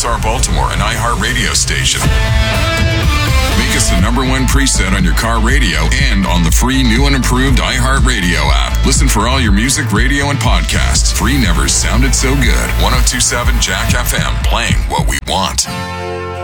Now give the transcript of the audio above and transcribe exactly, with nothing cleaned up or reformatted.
R Baltimore, an iHeartRadio station. Make us the number one preset on your car radio and on the free new and improved iHeartRadio app. Listen for all your music, radio, and podcasts. Free never sounded so good. ten twenty-seven Jack F M, playing what we want.